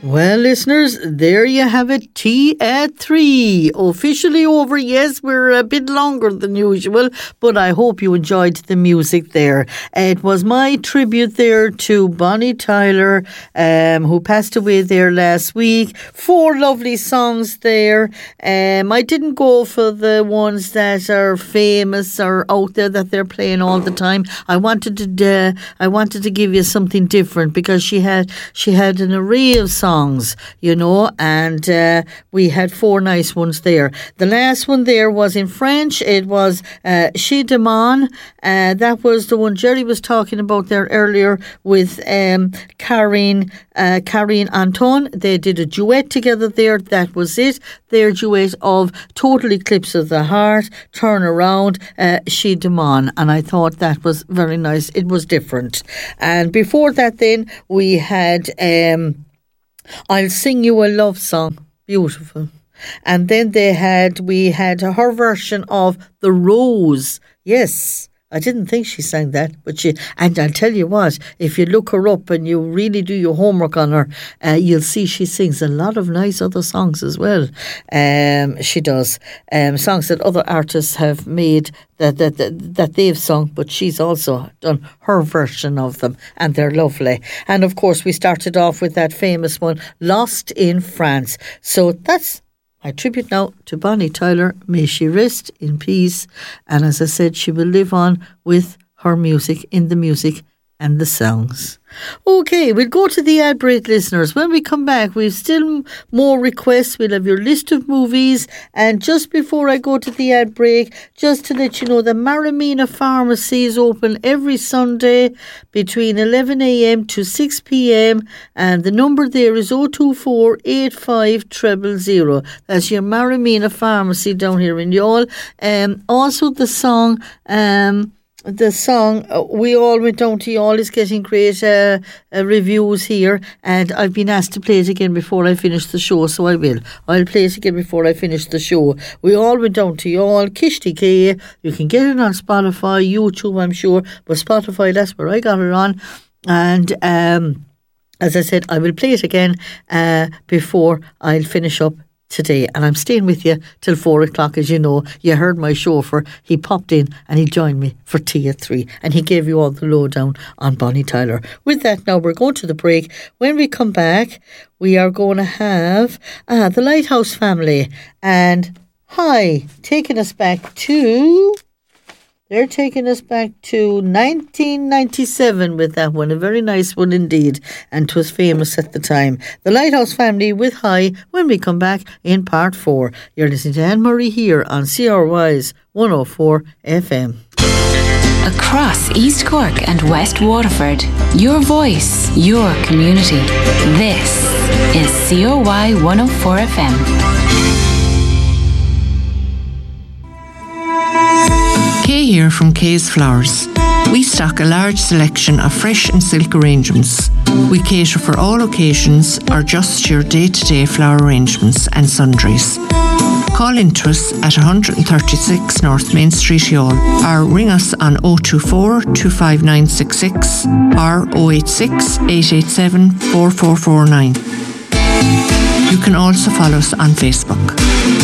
Well, listeners, there you have it. Tea at 3. Officially over. Yes, we're a bit longer than usual, but I hope you enjoyed the music there. It was my tribute there to Bonnie Tyler, who passed away there last week. 4 lovely songs there. I didn't go for the ones that are famous or out there that they're playing all the time. I wanted to give you something different because she had an array of songs, you know, and we had 4 nice ones there. The last one there was in French. It was Chez Demon. That was the one Jerry was talking about there earlier with Karine Anton. They did a duet together there. That was it. Their duet of Total Eclipse of the Heart, Turn Around, Chez Demon. And I thought that was very nice. It was different. And before that then we had I'll Sing You a Love Song. Beautiful. And then we had her version of The Rose. Yes, I didn't think she sang that, and I'll tell you what, if you look her up and you really do your homework on her, you'll see she sings a lot of nice other songs as well. She does. Songs that other artists have made that they've sung, but she's also done her version of them, and they're lovely. And of course, we started off with that famous one, Lost in France. So that's my tribute now to Bonnie Tyler. May she rest in peace. And as I said, she will live on with her music, in the music and the songs. Okay, we'll go to the ad break, listeners. When we come back, we've still more requests. We'll have your list of movies. And just before I go to the ad break, just to let you know, the Maramina Pharmacy is open every Sunday between 11 a.m. to 6 p.m. And the number there is 024 85 000. That's your Maramina Pharmacy down here in Youghal. Also the song We All Went Down to Youghal is getting great reviews here, and I've been asked to play it again before I finish the show, so I will. I'll play it again before I finish the show. We All Went Down to Youghal, Kishti K. You can get it on Spotify, YouTube, I'm sure, but Spotify, that's where I got it on. And as I said, I will play it again before I'll finish up today, and I'm staying with you till 4 o'clock. As you know, you heard my chauffeur. He popped in and he joined me for tea at 3, and he gave you all the lowdown on Bonnie Tyler. With that, now we're going to the break. When we come back, we are going to have the Lighthouse Family, and taking us back to 1997 with that one. A very nice one indeed, and 'twas famous at the time. The Lighthouse Family with High when we come back in part 4. You're listening to Anne-Marie here on CRY's 104 FM. Across East Cork and West Waterford, your voice, your community. This is CRY 104 FM. Kay here from Kay's Flowers. We stock a large selection of fresh and silk arrangements. We cater for all occasions or just your day-to-day flower arrangements and sundries. Call into us at 136 North Main Street, Youghal, or ring us on 024 25966 or 086 887 4449. You can also follow us on Facebook.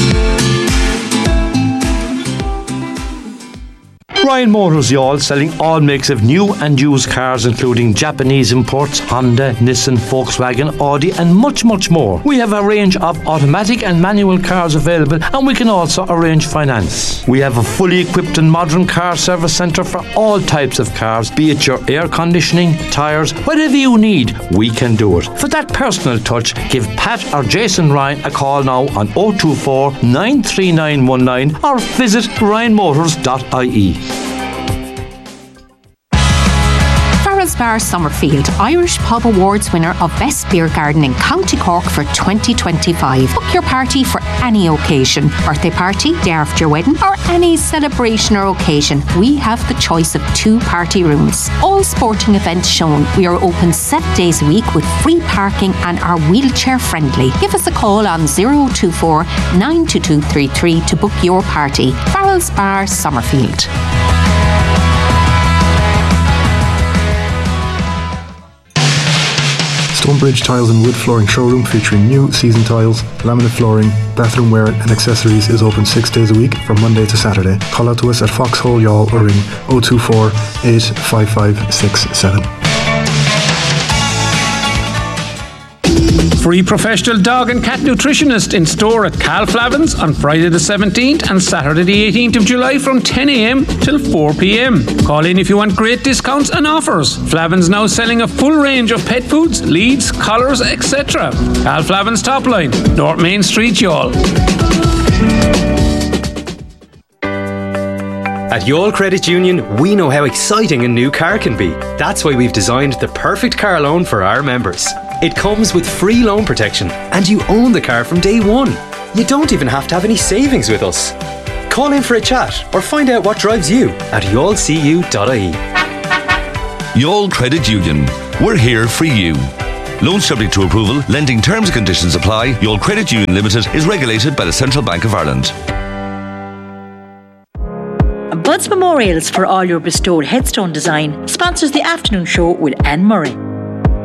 Ryan Motors Youghal, selling all makes of new and used cars, including Japanese imports, Honda, Nissan, Volkswagen, Audi and much, much more. We have a range of automatic and manual cars available, and we can also arrange finance. We have a fully equipped and modern car service centre for all types of cars, be it your air conditioning, tyres, whatever you need, we can do it. For that personal touch, give Pat or Jason Ryan a call now on 024 93919 or visit ryanmotors.ie. Bar Summerfield, Irish Pub Awards winner of Best Beer Garden in County Cork for 2025. Book your party for any occasion, birthday party, day after your wedding, or any celebration or occasion. We have the choice of 2 party rooms. All sporting events shown. We are open 7 days a week with free parking and are wheelchair friendly. Give us a call on 024 92233 to book your party. Farrell's Bar Summerfield. Stonebridge Tiles and Wood Flooring showroom featuring new season tiles, laminate flooring, bathroom wear and accessories is open 6 days a week from Monday to Saturday. Call out to us at Foxhole Youghal or ring 024 855 67. Free professional dog and cat nutritionist in store at Cal Flavins on Friday the 17th and Saturday the 18th of July from 10 a.m. till 4 p.m. Call in if you want great discounts and offers. Flavins now selling a full range of pet foods, leads, collars, etc. Cal Flavins Top Line, North Main Street, Youghal. At Youghal Credit Union, we know how exciting a new car can be. That's why we've designed the perfect car loan for our members. It comes with free loan protection and you own the car from day one. You don't even have to have any savings with us. Call in for a chat or find out what drives you at youghal.cu.ie. Youghal Credit Union. We're here for you. Loans subject to approval. Lending terms and conditions apply. Youghal Credit Union Limited is regulated by the Central Bank of Ireland. Buds Memorials for all your bestowed headstone design sponsors the afternoon show with Anne Murray.